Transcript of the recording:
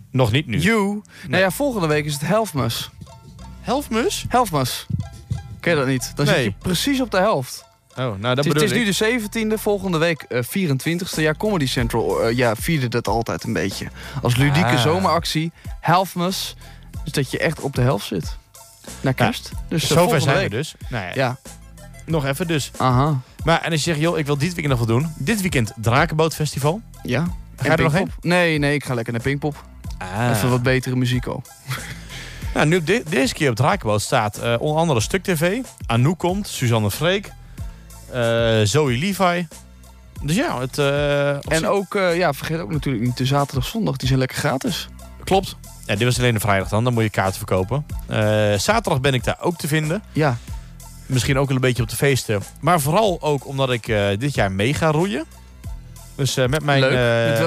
Nog niet nu. You. Nee. Nou ja, volgende week is het Helftmas. Helftmus? Helftmas. Ken je dat niet? Dan Nee. zit je precies op de helft. Oh, nou dat Het bedoel is ik. nu de 17e, volgende week 24e. Ja, Comedy Central vierde dat altijd een beetje. Als ludieke zomeractie. Helftmas. Dus dat je echt op de helft zit. Na kerst. Dus Zover volgende zijn week. we dus. Nou ja, Ja. nog even dus. Aha. Maar en als je zegt, joh, ik wil dit weekend nog wat doen. Dit weekend Drakenbootfestival. Ja. Ga je er nog heen? Pinkpop? Nee, ik ga lekker naar Pinkpop. Even wat betere muziek ook. Nou, nu op deze keer op Drakenboot staat onder andere Stuk TV. Anouk komt, Suzanne Freek, Zoe Levi. Dus ja, het... En ook, vergeet ook natuurlijk niet de zaterdag, zondag. Die zijn lekker gratis. Klopt. Ja, dit was alleen de vrijdag dan moet je kaarten verkopen. Zaterdag ben ik daar ook te vinden. Ja. Misschien ook wel een beetje op de feesten. Maar vooral ook omdat ik dit jaar mee ga roeien. Dus met mijn... Leuk. Met